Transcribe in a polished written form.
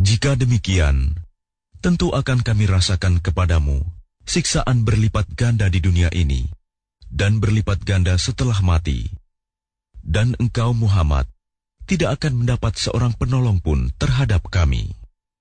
Jika demikian, tentu akan kami rasakan kepadamu siksaan berlipat ganda di dunia ini, dan berlipat ganda setelah mati. Dan engkau Muhammad tidak akan mendapat seorang penolong pun terhadap kami.